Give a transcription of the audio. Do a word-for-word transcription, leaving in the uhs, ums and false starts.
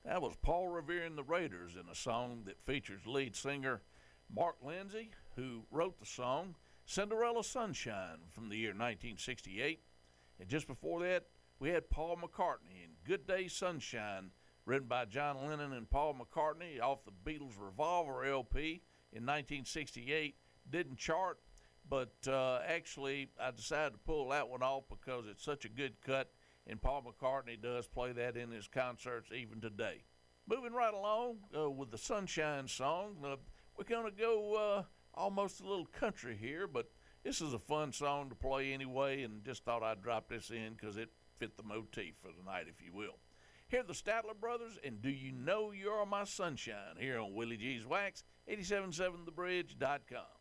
That was Paul Revere and the Raiders in a song that features lead singer Mark Lindsay, who wrote the song Cinderella Sunshine from the year nineteen sixty-eight. And just before that, we had Paul McCartney in Good Day Sunshine, written by John Lennon and Paul McCartney off the Beatles' Revolver L P in nineteen sixty-eight. Didn't chart, but uh, actually I decided to pull that one off because it's such a good cut, and Paul McCartney does play that in his concerts even today. Moving right along uh, with the Sunshine song, uh, we're going to go uh, almost a little country here, but this is a fun song to play anyway, and just thought I'd drop this in because it fit the motif for the night, if you will. Here are the Statler Brothers, and Do You Know You're My Sunshine, here on Willie G's Wax, eighty-seven point seven the bridge dot com.